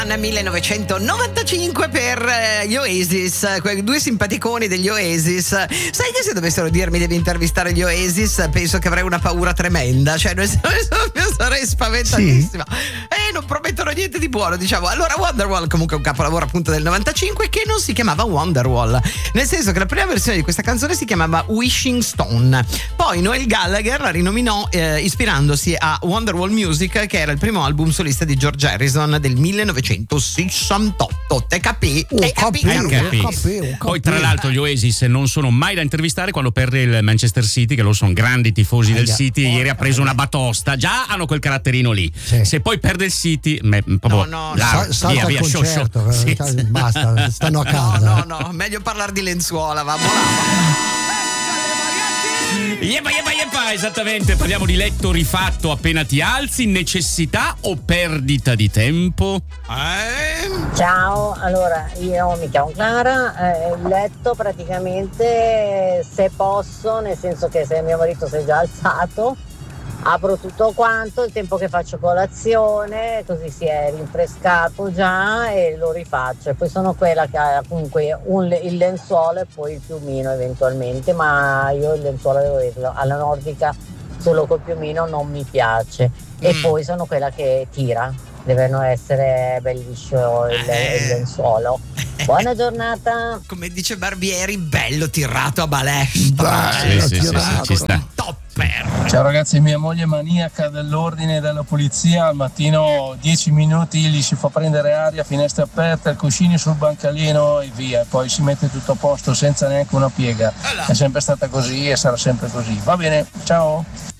Nel 1995 per gli Oasis, quei due simpaticoni degli Oasis. Sai che se dovessero dirmi devi intervistare gli Oasis, penso che avrei una paura tremenda, cioè sarei spaventatissima. E non promettono niente di buono, diciamo. Allora Wonderwall comunque è un capolavoro appunto del 95 che non si chiamava Wonderwall, nel senso che la prima versione di questa canzone si chiamava Wishing Stone. Poi Noel Gallagher la rinominò ispirandosi a Wonderwall Music, che era il primo album solista di George Harrison del 1968. Te capì? Poi tra l'altro gli Oasis non sono mai da intervistare quando perde il Manchester City, che loro sono grandi tifosi del City. Ieri ha preso una batosta, già hanno quel caratterino lì. Se poi perde il City, salta il concerto, basta, stanno a casa. No, meglio parlare di lenzuola, va. Yeppa, esattamente, parliamo di letto rifatto appena ti alzi, necessità o perdita di tempo? Ciao, allora io mi chiamo Clara, il letto praticamente se posso, nel senso che se mio marito si è già alzato, apro tutto quanto, il tempo che faccio colazione, così si è rinfrescato già e lo rifaccio. E poi sono quella che ha comunque il lenzuolo e poi il piumino eventualmente, ma io il lenzuolo devo dirlo, alla nordica solo col piumino non mi piace. E poi sono quella che tira, devono essere bellissimo il lenzuolo. Buona giornata. Come dice Barbieri, bello tirato a balestra. Ci sta. Ciao ragazzi, mia moglie è maniaca dell'ordine e della polizia. Al mattino 10 minuti gli si fa prendere aria, finestre aperte, cuscini sul bancalino e via, poi si mette tutto a posto senza neanche una piega. È sempre stata così e sarà sempre così. Va bene, ciao.